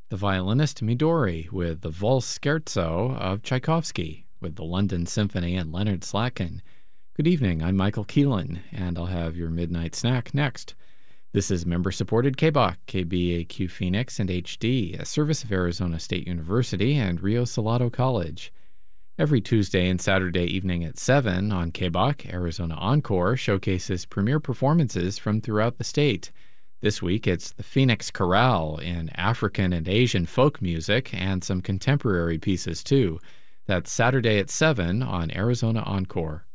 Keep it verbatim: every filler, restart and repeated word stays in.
The violinist Midori with the Valse Scherzo of Tchaikovsky with the London Symphony and Leonard Slatkin. Good evening, I'm Michael Keelan, and I'll have your midnight snack next. This is member-supported K B O C, K B A Q Phoenix, and H D, a service of Arizona State University and Rio Salado College. Every Tuesday and Saturday evening at seven on K B O C, Arizona Encore showcases premier performances from throughout the state. This week, it's the Phoenix Chorale in African and Asian folk music and some contemporary pieces, too. That's Saturday at seven on Arizona Encore.